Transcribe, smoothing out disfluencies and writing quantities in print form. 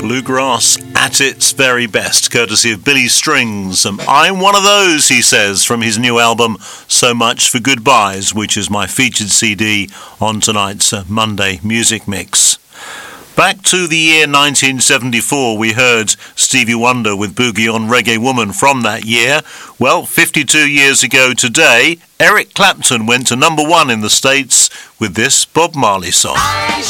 Bluegrass at its very best, courtesy of Billy Strings. I'm one of those, he says, from his new album, So Much for Goodbyes, which is my featured CD on tonight's Monday Music Mix. Back to the year 1974, we heard Stevie Wonder with Boogie on Reggae Woman from that year. Well, 52 years ago today, Eric Clapton went to #1 in the States with this Bob Marley song.